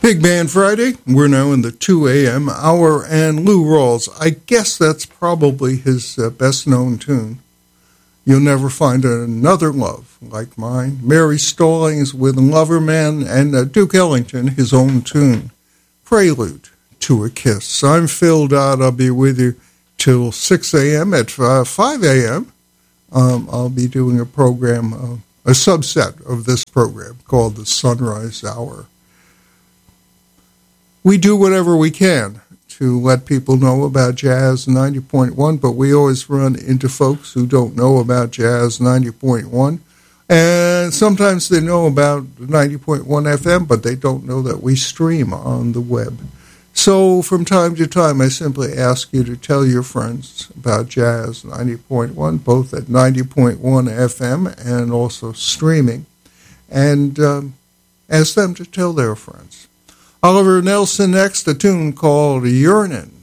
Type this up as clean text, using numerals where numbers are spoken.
Big Band Friday. We're now in the 2 a.m. hour, and Lou Rawls, I guess that's probably his best-known tune. You'll never find another love like mine. Mary Stallings with Loverman, and Duke Ellington, his own tune, Prelude to a Kiss. I'm Phil Dodd. I'll be with you till 6 a.m. At 5 a.m., I'll be doing a program, a subset of this program called the Sunrise Hour. We do whatever we can to let people know about Jazz 90.1, but we always run into folks who don't know about Jazz 90.1. And sometimes they know about 90.1 FM, but they don't know that we stream on the web. So from time to time, I simply ask you to tell your friends about Jazz 90.1, both at 90.1 FM and also streaming, and ask them to tell their friends. Oliver Nelson next, a tune called Yearnin'.